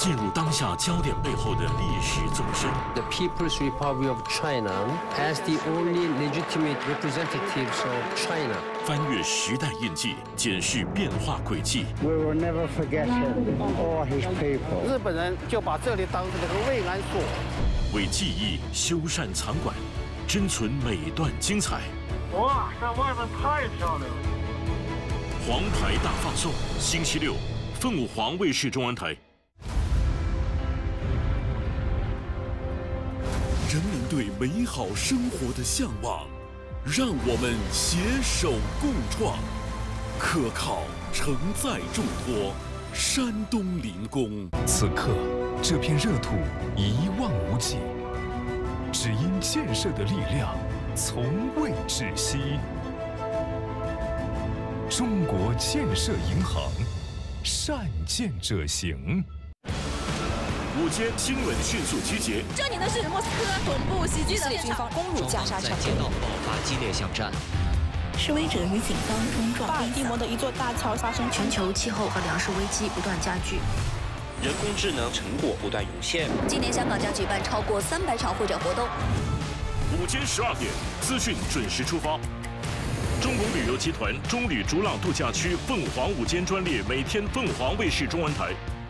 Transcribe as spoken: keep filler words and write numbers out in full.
进入当下焦点背后的历史纵深。 The People's Republic of China as the only legitimate representatives of China. 翻越时代印记，检视变化轨迹。 We will never forget him or his people. 日本人就把这里当成这个慰安所， 为记忆修缮藏馆，珍存每段精彩。 哇，在外面太漂亮了！ 黄牌大放送，星期六，凤凰卫视中文台。 人民对美好生活的向往。 让我们携手共创，可靠承载重托，山东临工。 此刻，这片热土一望无际，只因建设的力量从未止息。中国建设银行，善建者行。 午间新闻迅速集结。 这里呢是莫斯科总部袭击的军方攻入加沙城， 在街道爆发激烈巷战。 示威者与警方冲撞。巴尔的摩的一座大桥发生。 全球气候和粮食危机不断加剧， 人工智能成果不断涌现。 今年香港将举办超过三百场会展活动。 午间十二点，资讯准时出发。中国旅游集团中旅逐朗度假区凤凰午间专列，每天凤凰卫视中文台。